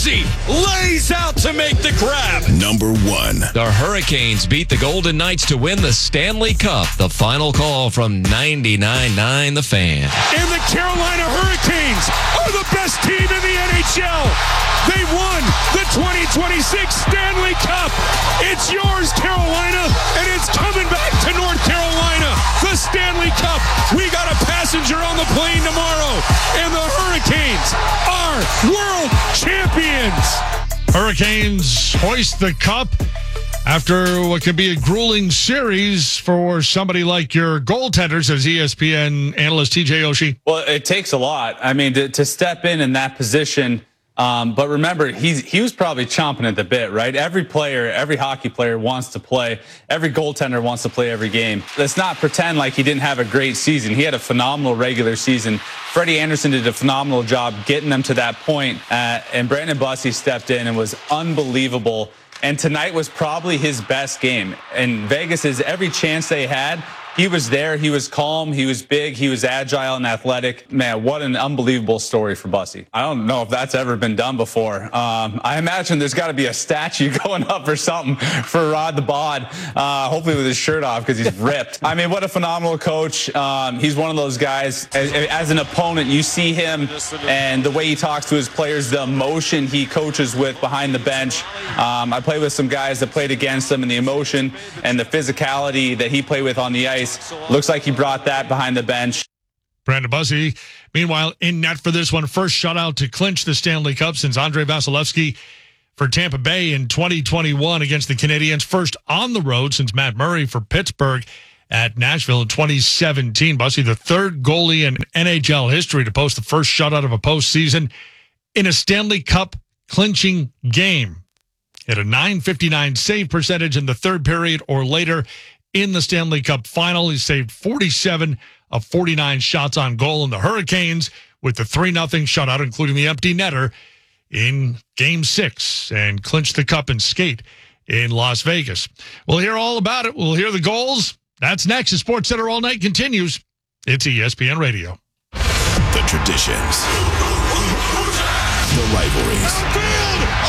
Buzzy lays out to make the grab. Number 1. The Hurricanes beat the Golden Knights to win the Stanley Cup. The final call from 99.9 The Fan. And the Carolina Hurricanes are the best team in the NHL. They won the 2026 Stanley Cup. It's yours, Carolina, and it's coming back to North Carolina. The Stanley Cup. We got a passenger on the plane tomorrow, and the Hurricanes are world champions. Hurricanes hoist the cup after what could be a grueling series for somebody like your goaltender, says ESPN analyst TJ Oshie. Well, it takes a lot. I mean, to step in that position. But remember, he was probably chomping at the bit, right? Every player, every hockey player wants to play. Every goaltender wants to play every game. Let's not pretend like he didn't have a great season. He had a phenomenal regular season. Freddie Anderson did a phenomenal job getting them to that point. And Brandon Bussi stepped in and was unbelievable. And tonight was probably his best game. And Vegas is every chance they had. He was there. He was calm. He was big. He was agile and athletic. Man, what an unbelievable story for Bussi. I don't know if that's ever been done before. I imagine there's got to be a statue going up or something for Rod the Bod, hopefully with his shirt off because he's ripped. I mean, what a phenomenal coach. He's one of those guys, as an opponent, you see him and the way he talks to his players, the emotion he coaches with behind the bench. I played with some guys that played against him, and the emotion and the physicality that he played with on the ice. Looks like he brought that behind the bench. Brandon Bussi, meanwhile, in net for this one. First shutout to clinch the Stanley Cup since Andrei Vasilevsky for Tampa Bay in 2021 against the Canadiens. First on the road since Matt Murray for Pittsburgh at Nashville in 2017. Bussi, the third goalie in NHL history to post the first shutout of a postseason in a Stanley Cup clinching game. He had a .959 save percentage in the third period or later in the Stanley Cup final. He saved 47 of 49 shots on goal in the Hurricanes with the 3-0 shutout, including the empty netter in Game 6, and clinched the cup and skate in Las Vegas. We'll hear all about it. We'll hear the goals. That's next as SportsCenter All Night continues. It's ESPN Radio. The traditions. The rivalries.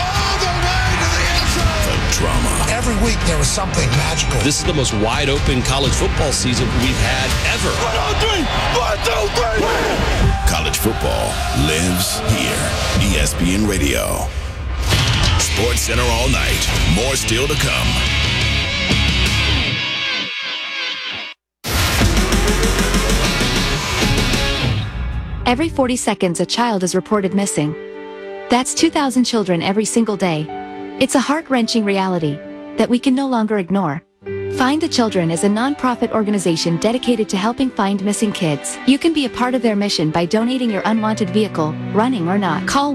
Drama. Every week there was something magical. This is the most wide open college football season we've had ever. 1, 2, 3. College football lives here. ESPN Radio. SportsCenter All Night. More still to come. Every 40 seconds, a child is reported missing. That's 2,000 children every single day. It's a heart-wrenching reality that we can no longer ignore. Find the Children is a non-profit organization dedicated to helping find missing kids. You can be a part of their mission by donating your unwanted vehicle, running or not. Call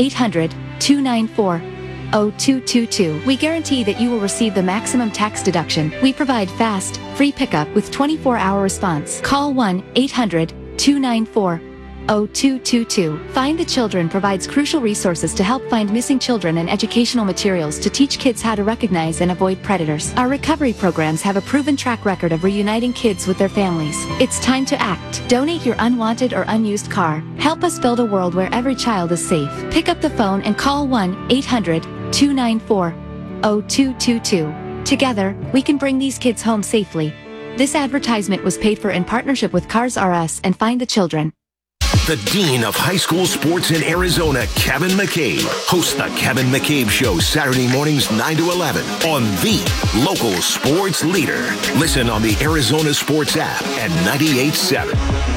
1-800-294-0222. We guarantee that you will receive the maximum tax deduction. We provide fast, free pickup with 24-hour response. Call 1-800-294-0222. Find the Children provides crucial resources to help find missing children and educational materials to teach kids how to recognize and avoid predators. Our recovery programs have a proven track record of reuniting kids with their families. It's time to act. Donate your unwanted or unused car. Help us build a world where every child is safe. Pick up the phone and call 1-800-294-0222. Together, we can bring these kids home safely. This advertisement was paid for in partnership with Cars R Us and Find the Children. The Dean of High School Sports in Arizona, Kevin McCabe, hosts the Kevin McCabe Show Saturday mornings 9 to 11 on the local sports leader. Listen on the Arizona Sports app at 98.7.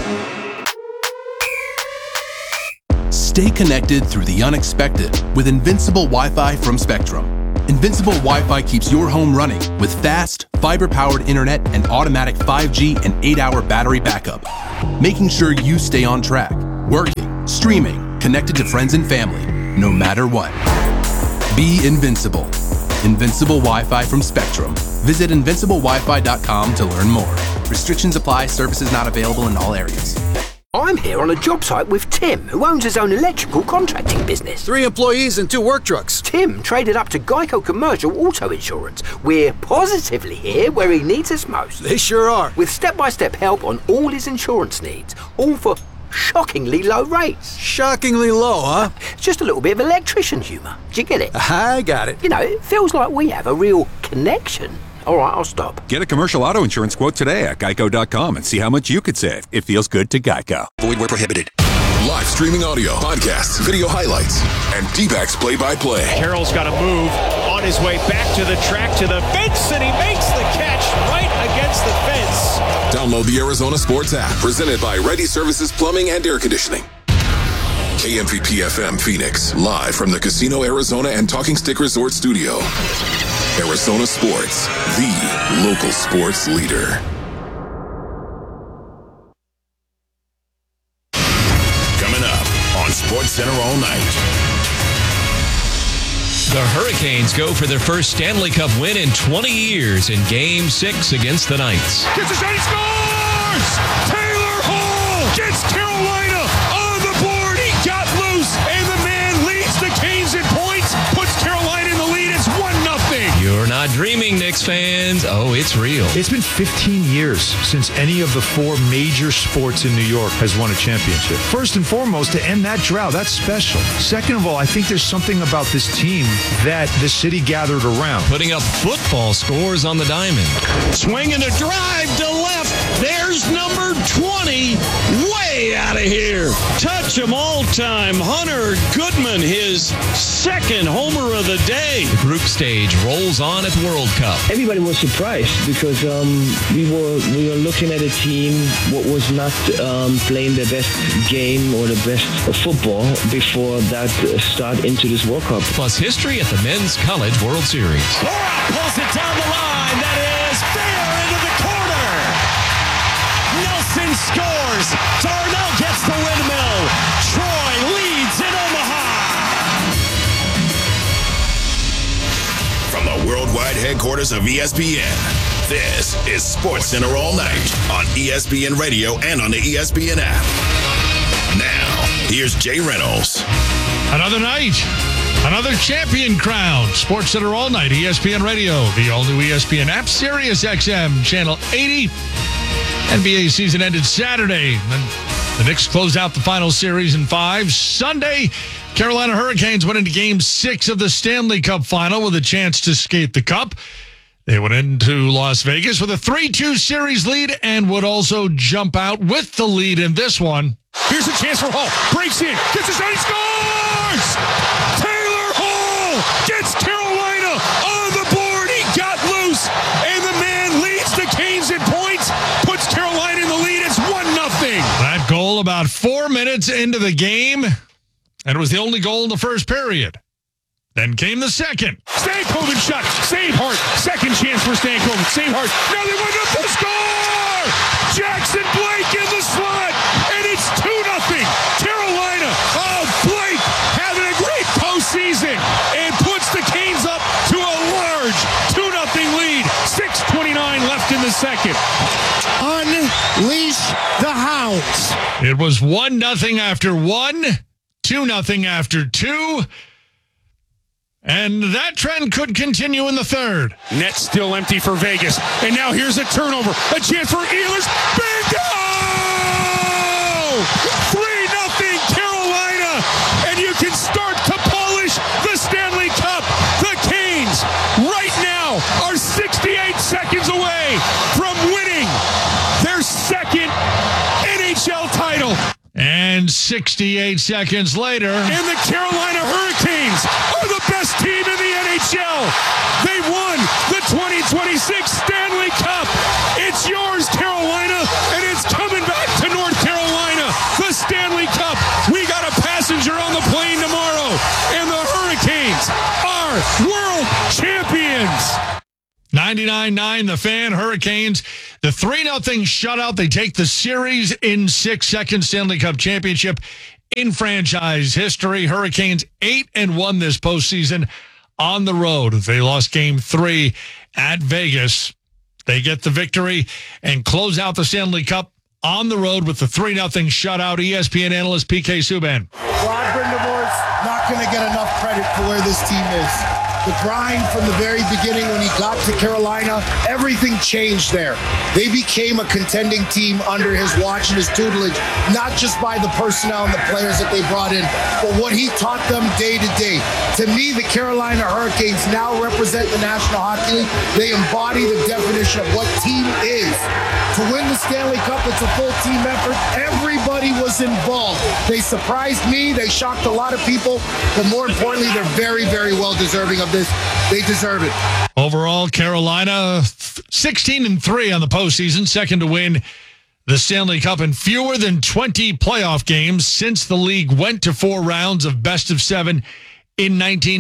Stay connected through the unexpected with Invincible Wi-Fi from Spectrum. Invincible Wi-Fi keeps your home running with fast, fiber-powered internet and automatic 5G and 8-hour battery backup, making sure you stay on track, working, streaming, connected to friends and family, no matter what. Be invincible. Invincible Wi-Fi from Spectrum. Visit invinciblewifi.com to learn more. Restrictions apply. Services not available in all areas. I'm here on a job site with Tim, who owns his own electrical contracting business. 3 employees and 2 work trucks. Tim traded up to Geico Commercial Auto Insurance. We're positively here where he needs us most. They sure are. With step-by-step help on all his insurance needs. All for shockingly low rates. Shockingly low, huh? Just a little bit of electrician humour. Do you get it? I got it. You know, it feels like we have a real connection. All right, I'll stop. Get a commercial auto insurance quote today at geico.com and see how much you could save. It feels good to Geico. Void where prohibited. Live streaming audio, podcasts, video highlights, and D-backs play-by-play. Carroll's got to move on his way back to the track, to the fence, and he makes the catch right against the fence. Download the Arizona Sports app, presented by Ready Services Plumbing and Air Conditioning. KMVP FM Phoenix, live from the Casino Arizona and Talking Stick Resort Studio. Arizona Sports, the local sports leader. Coming up on Sports Center all night. The Hurricanes go for their first Stanley Cup win in 20 years in Game 6 against the Knights. Gets a shot, he scores! Taylor Hall gets Carolina on the board. He got loose, and the man leads the Canes in points, puts Carolina in the lead. It's 1-0. You're not dreaming, Knicks fans. Oh, it's real. It's been 15 years since any of the four major sports in New York has won a championship. First and foremost, to end that drought, that's special. Second of all, I think there's something about this team that the city gathered around. Putting up football scores on the diamond. Swing and a drive to left. There's number 20. Way out of here. Touch 'em all time. Hunter Goodman, his second homer of the day. The group stage rolls on at the World Cup. Everybody was surprised because we were looking at a team what was not playing their best game or the best football before that start into this World Cup. Plus history at the Men's College World Series. Borat pulls it down the line. That is fair into the corner. Nelson scores. Darnell gets the windmill. Troy leads in Omaha. From the worldwide headquarters of ESPN, this is Sports Center all night on ESPN Radio and on the ESPN app. Now, here's Jay Reynolds. Another night, another champion crown. Sports Center all night, ESPN Radio, the all-new ESPN app, Sirius XM, Channel 80. NBA season ended Saturday. And the Knicks closed out the final series in 5. Sunday, Carolina Hurricanes went into Game 6 of the Stanley Cup Final with a chance to skate the cup. They went into Las Vegas with a 3-2 series lead and would also jump out with the lead in this one. Here's a chance for Hall. Breaks in. Gets a shot. He scores! Taylor Hall gets Carolina on the board. He got loose, and the man leads the Canes in points, puts Carolina in the lead. It's 1-0. That goal about 4 minutes into the game, and it was the only goal in the first period. Then came the second. Stankoven shot. Save Hart. Second chance for Stankoven. Save Hart. Now they went up to score! Jackson Blake in the slot, and it's 2-0. Carolina. Oh, Blake having a great postseason and puts the Canes up to a large 2-0 lead. 6:29 left in the second. Unleash the hounds. It was 1-0 after 1, 2-0 after 2. And that trend could continue in the third. Net still empty for Vegas. And now here's a turnover. A chance for Ehlers. Bingo! 3-0 Carolina. And you can start to polish the Stanley Cup. The Canes right now are 68 seconds away from winning their second NHL title. And 68 seconds later, and the Carolina Hurricanes are the best team in the NHL. They won the 2026 Stanley Cup. It's yours, Carolina, and it's coming back to North Carolina. The Stanley Cup. We got a passenger on the plane tomorrow, and the Hurricanes are world champions. 99-9, the Fan Hurricanes. The 3-0 shutout. They take the series in 6, second Stanley Cup championship in franchise history. Hurricanes 8-1 this postseason on the road. They lost Game 3 at Vegas. They get the victory and close out the Stanley Cup on the road with the 3-0 shutout. ESPN analyst PK Subban. Rod Brindamore's not going to get enough credit for where this team is. the grind from the very beginning when he got to Carolina, everything changed there. They became a contending team under his watch and his tutelage, not just by the personnel and the players that they brought in, but what he taught them day to day. To me, the Carolina Hurricanes now represent the National Hockey League. They embody the definition of what team is. To win the Stanley Cup, it's a full team effort. Everybody was involved. They surprised me. They shocked a lot of people. But more importantly, they're very, very well deserving of this. They deserve it. Overall, Carolina 16-3 on the postseason, second to win the Stanley Cup in fewer than 20 playoff games since the league went to 4 rounds of best of 7 in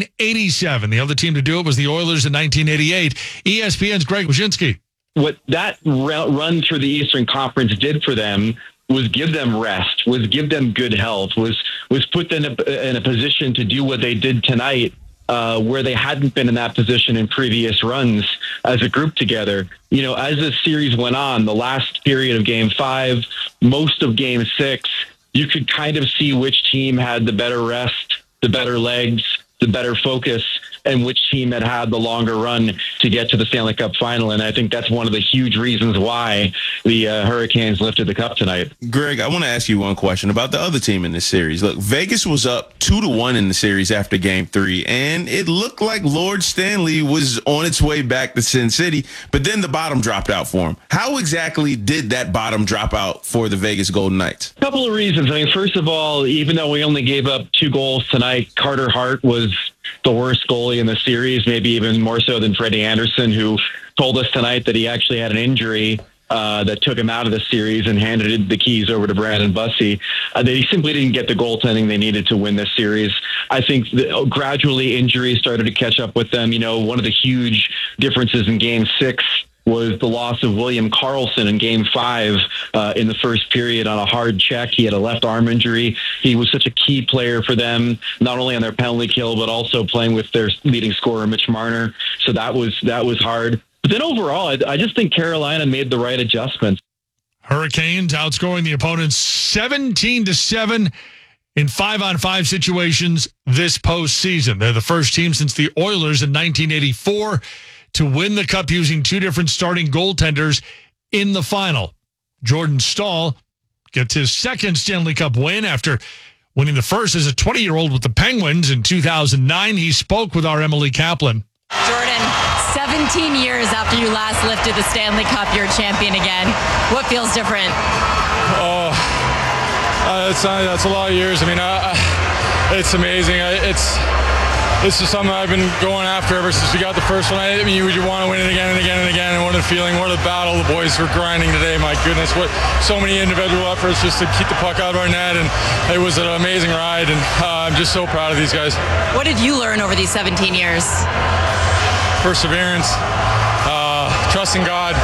1987. The other team to do it was the Oilers in 1988. ESPN's Greg Wyshynski. What that run through the Eastern Conference did for them was give them rest, was give them good health, was put them in a position to do what they did tonight, where they hadn't been in that position in previous runs as a group together. You know, as the series went on, the last period of Game 5, most of Game 6, you could kind of see which team had the better rest, the better legs, the better focus, and which team had the longer run to get to the Stanley Cup final. And I think that's one of the huge reasons why the Hurricanes lifted the cup tonight. Greg, I want to ask you one question about the other team in this series. Look, Vegas was up 2-1 in the series after Game 3, and it looked like Lord Stanley was on its way back to Sin City, but then the bottom dropped out for him. How exactly did that bottom drop out for the Vegas Golden Knights? A couple of reasons. I mean, first of all, even though we only gave up 2 goals tonight, Carter Hart was the worst goalie in the series, maybe even more so than Freddie Anderson, who told us tonight that he actually had an injury that took him out of the series and handed the keys over to Brandon Bussey. They simply didn't get the goaltending they needed to win this series. I think gradually injuries started to catch up with them. You know, one of the huge differences in Game 6 was the loss of William Karlsson in Game 5 in the first period on a hard check. He had a left arm injury. He was such a key player for them, not only on their penalty kill, but also playing with their leading scorer, Mitch Marner. So that was hard. But then overall, I just think Carolina made the right adjustments. Hurricanes outscoring the opponents 17-7 in 5-on-5 situations this postseason. They're the first team since the Oilers in 1984 to win the cup using 2 different starting goaltenders in the final. Jordan Staal gets his second Stanley Cup win after winning the first as a 20-year-old with the Penguins in 2009. He spoke with our Emily Kaplan. Jordan, 17 years after you last lifted the Stanley Cup, you're a champion again. What feels different? That's a lot of years. I mean, it's amazing. It's just something I've been going after ever since we got the first one. I mean, you want to win it again and again and again. And what a feeling, what a battle the boys were grinding today. My goodness, what so many individual efforts just to keep the puck out of our net. And it was an amazing ride. And I'm just so proud of these guys. What did you learn over these 17 years? Perseverance, trusting God,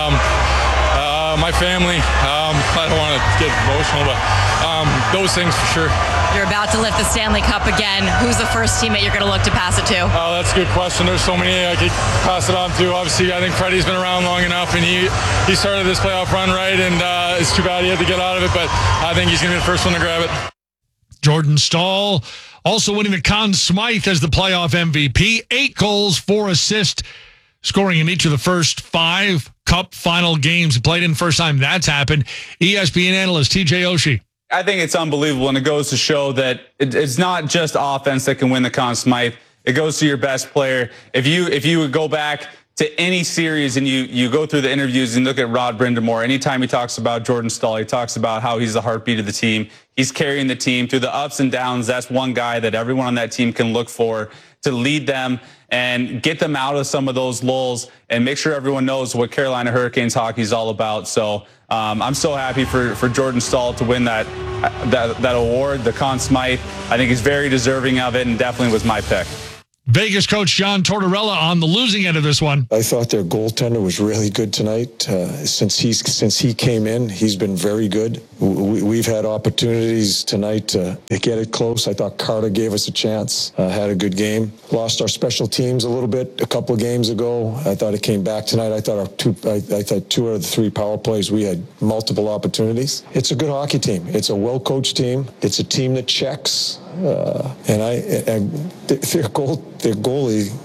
my family. I don't want to get emotional, but those things for sure. You're about to lift the Stanley Cup again. Who's the first teammate you're going to look to pass it to? Oh, that's a good question. There's so many I could pass it on to. Obviously, I think Freddie's been around long enough, and he started this playoff run right, and it's too bad he had to get out of it, but I think he's going to be the first one to grab it. Jordan Staal also winning the Conn Smythe as the playoff MVP. 8 goals, 4 assists, scoring in each of the first 5 Cup final games played in. First time that's happened. ESPN analyst TJ Oshie. I think it's unbelievable, and it goes to show that it's not just offense that can win the Conn Smythe. It goes to your best player. If you would go back to any series and you go through the interviews and look at Rod Brind'Amour, anytime he talks about Jordan Staal, he talks about how he's the heartbeat of the team. He's carrying the team through the ups and downs. That's one guy that everyone on that team can look for to lead them and get them out of some of those lulls and make sure everyone knows what Carolina Hurricanes hockey is all about. So I'm so happy for Jordan Staal to win that award, the Conn Smythe. I think he's very deserving of it and definitely was my pick. Vegas coach John Tortorella on the losing end of this one. I thought their goaltender was really good tonight. Since he came in, he's been very good. We've had opportunities tonight to get it close. I thought Carter gave us a chance, had a good game. Lost our special teams a little bit a couple of games ago. I thought it came back tonight. I thought 2 out of the 3 power plays, we had multiple opportunities. It's a good hockey team. It's a well-coached team. It's a team that checks. And their goalie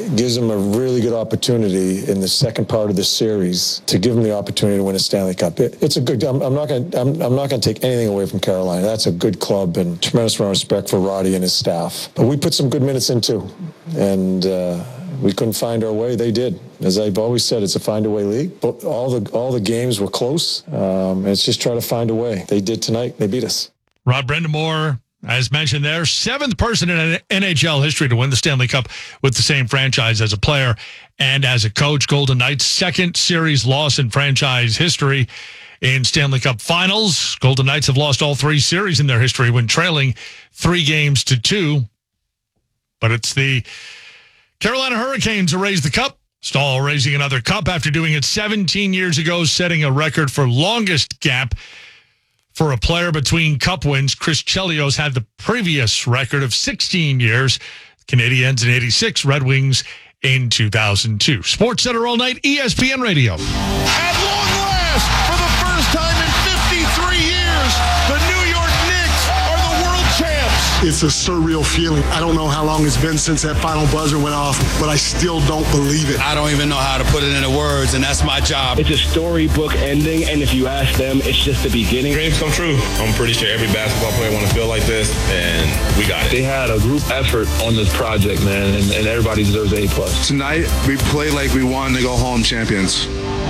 gives them a really good opportunity in the second part of the series to give them the opportunity to win a Stanley Cup. It's a good. I'm not going to take anything away from Carolina. That's a good club and tremendous amount of respect for Roddy and his staff. But we put some good minutes in too, and we couldn't find our way. They did. As I've always said, it's a find-a-way league. But all the games were close. And it's just try to find a way. They did tonight. They beat us. Rod Brind'Amour, as mentioned there, 7th person in NHL history to win the Stanley Cup with the same franchise as a player and as a coach. Golden Knights' 2nd series loss in franchise history in Stanley Cup finals. Golden Knights have lost all 3 series in their history when trailing 3-2. But it's the Carolina Hurricanes who raised the cup. Stahl raising another cup after doing it 17 years ago, setting a record for longest gap for a player between cup wins. Chris Chelios had the previous record of 16 years. Canadiens in 86, Red Wings in 2002. Sports Center all night, ESPN Radio. At long last, for the first time in 53 years, the New York Knicks are the world champs. It's a surreal feeling. I don't know how long it's been since that final buzzer went off, but I still don't believe it. I don't even know how to put it into words, and that's my job. It's a storybook ending, and if you ask them, it's just the beginning. Dreams come true. I'm pretty sure every basketball player want to feel like this, and we got it. They had a group effort on this project, man, and everybody deserves A+. Tonight, we played like we wanted to go home champions.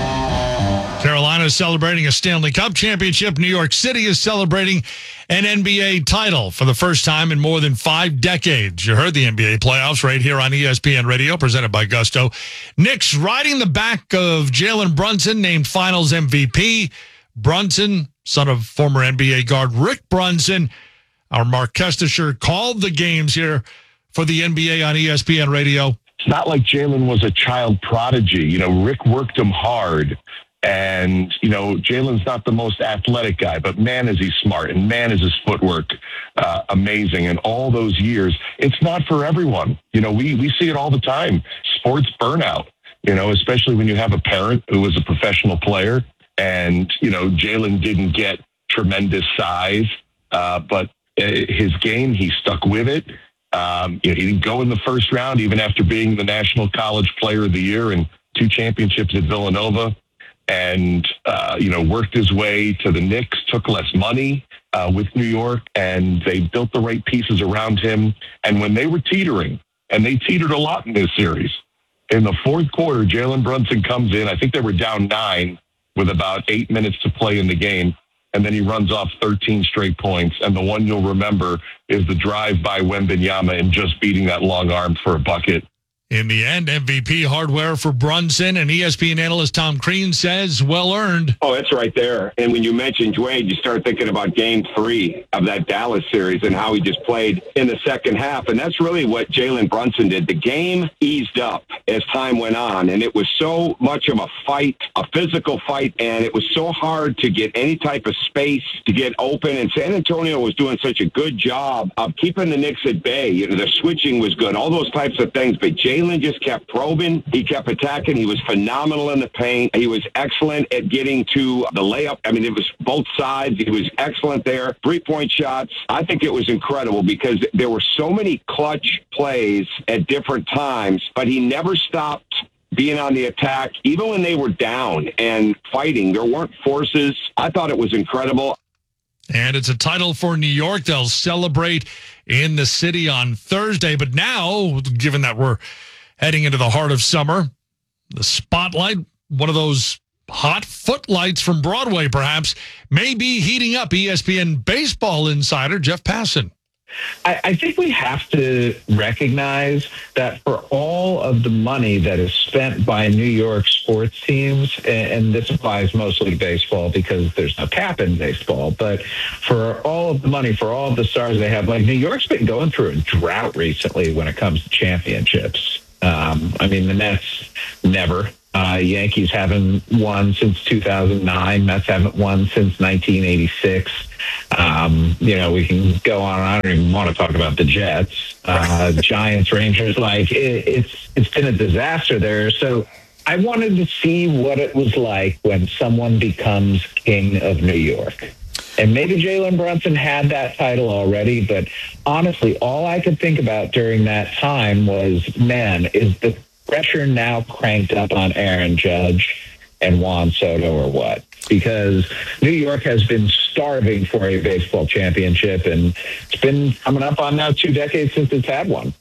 Carolina is celebrating a Stanley Cup championship. New York City is celebrating an NBA title for the first time in more than 5 decades. You heard the NBA playoffs right here on ESPN Radio, presented by Gusto. Knicks riding the back of Jalen Brunson, named Finals MVP. Brunson, son of former NBA guard Rick Brunson. Our Mark Kestisher called the games here for the NBA on ESPN Radio. It's not like Jalen was a child prodigy. You know, Rick worked him hard. And, you know, Jalen's not the most athletic guy, but man, is he smart, and man, is his footwork amazing. And all those years, it's not for everyone. You know, we see it all the time. Sports burnout, you know, especially when you have a parent who was a professional player. And, you know, Jalen didn't get tremendous size, but his game, he stuck with it. You know, he didn't go in the first round, even after being the National College Player of the Year and 2 championships at Villanova. And, you know, worked his way to the Knicks, took less money with New York, and they built the right pieces around him. And when they were teetering, and they teetered a lot in this series, in the 4th quarter, Jalen Brunson comes in. I think they were down 9 with about 8 minutes to play in the game. And then he runs off 13 straight points. And the one you'll remember is the drive by Wembanyama and just beating that long arm for a bucket. In the end, MVP hardware for Brunson, and ESPN analyst Tom Crean says, well earned. Oh, it's right there. And when you mentioned Dwayne, you start thinking about Game 3 of that Dallas series and how he just played in the second half. And that's really what Jalen Brunson did. The game eased up as time went on, and it was so much of a fight, a physical fight, and it was so hard to get any type of space to get open. And San Antonio was doing such a good job of keeping the Knicks at bay. You know, the switching was good, all those types of things. But Jalen just kept probing. He kept attacking. He was phenomenal in the paint. He was excellent at getting to the layup. I mean, it was both sides. He was excellent there. 3-point shots. I think it was incredible because there were so many clutch plays at different times, but he never stopped being on the attack, even when they were down and fighting. There weren't forces. I thought it was incredible. And it's a title for New York. They'll celebrate in the city on Thursday. But now, given that we're heading into the heart of summer, the spotlight, one of those hot footlights from Broadway perhaps, may be heating up. ESPN baseball insider Jeff Passan. I think we have to recognize that for all of the money that is spent by New York sports teams, and this applies mostly to baseball because there's no cap in baseball, but for all of the money, for all of the stars they have, like New York's been going through a drought recently when it comes to championships. I mean, the Mets never. Yankees haven't won since 2009. Mets haven't won since 1986. You know, we can go on. I don't even want to talk about the Jets, Giants, Rangers. Like it's been a disaster there. So I wanted to see what it was like when someone becomes king of New York. And maybe Jalen Brunson had that title already, but honestly, all I could think about during that time was, man, is the pressure now cranked up on Aaron Judge and Juan Soto or what? Because New York has been starving for a baseball championship, and it's been coming up on now 2 decades since it's had one.